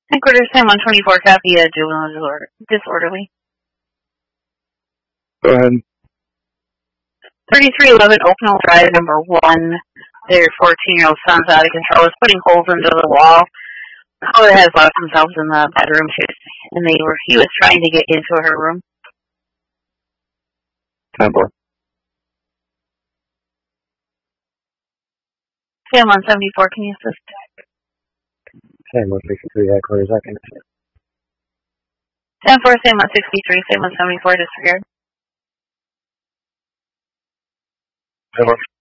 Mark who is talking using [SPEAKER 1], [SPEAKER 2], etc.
[SPEAKER 1] Headquarters Sam 124, copy a juvenile disorderly.
[SPEAKER 2] Go ahead.
[SPEAKER 1] 3311 Oaknell Drive, number 1. Their 14-year-old son's out of control. Is putting holes into the wall. The caller has locked themselves in the bedroom, and he was trying to get into her room.
[SPEAKER 2] 10-4.
[SPEAKER 1] Sam 174, can you assist?
[SPEAKER 2] Sam 163, headquarters, I can assist.
[SPEAKER 1] 10-4, Sam 163, Sam 174, disregard.
[SPEAKER 2] 10-4.